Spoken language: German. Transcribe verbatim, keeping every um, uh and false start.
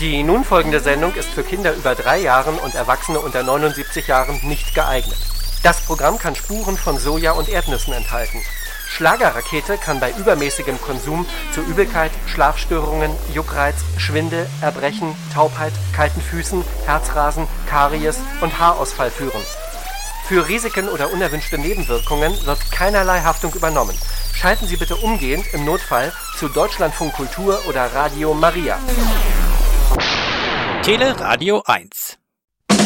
Die nun folgende Sendung ist für Kinder über drei Jahren und Erwachsene unter neunundsiebzig Jahren nicht geeignet. Das Programm kann Spuren von Soja und Erdnüssen enthalten. Schlagerrakete kann bei übermäßigem Konsum zu Übelkeit, Schlafstörungen, Juckreiz, Schwindel, Erbrechen, Taubheit, kalten Füßen, Herzrasen, Karies und Haarausfall führen. Für Risiken oder unerwünschte Nebenwirkungen wird keinerlei Haftung übernommen. Schalten Sie bitte umgehend im Notfall zu Deutschlandfunk Kultur oder Radio Maria. Tele Radio eins